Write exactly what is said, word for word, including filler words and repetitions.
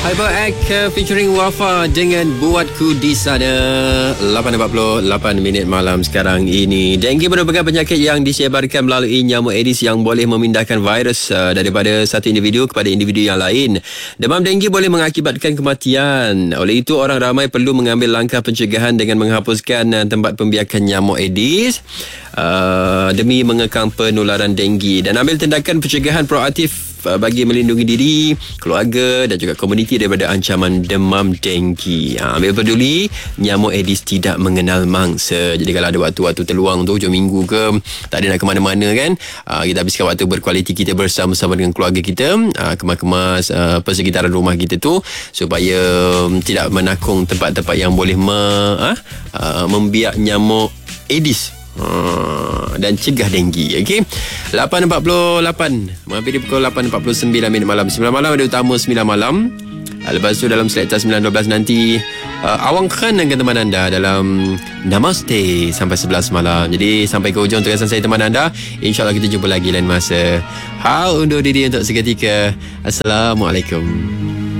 Hyperact uh, featuring Wafa dengan Buatku di Sana. lapan empat puluh lapan minit malam sekarang ini. Denggi merupakan penyakit yang disebarkan melalui nyamuk Aedes yang boleh memindahkan virus uh, daripada satu individu kepada individu yang lain. Demam denggi boleh mengakibatkan kematian. Oleh itu, orang ramai perlu mengambil langkah pencegahan dengan menghapuskan uh, tempat pembiakan nyamuk Aedes uh, demi mengekang penularan denggi dan ambil tindakan pencegahan proaktif bagi melindungi diri, keluarga dan juga komuniti daripada ancaman demam denggi. Ha, ambil peduli, nyamuk Aedes tidak mengenal mangsa. Jadi kalau ada waktu-waktu terluang tu, hujung minggu ke, tak ada nak ke mana-mana kan, ha, kita habiskan waktu berkualiti kita bersama-sama dengan keluarga kita, ha, kemas-kemas ha, persekitaran rumah kita tu supaya um, tidak menakung tempat-tempat yang boleh me, ha, ha, membiak nyamuk Aedes. Hmm, dan cegah denggi. Okey, lapan empat puluh lapan mampir di pukul lapan empat puluh sembilan minit malam. sembilan malam ada utama sembilan malam. Lepas tu dalam Selekta sembilan dua belas nanti uh, Awang Khan akan teman anda dalam Namaste sampai sebelas malam. Jadi sampai ke hujung tugasan saya teman anda. InsyaAllah kita jumpa lagi lain masa. Ha, undur diri untuk seketika. Assalamualaikum.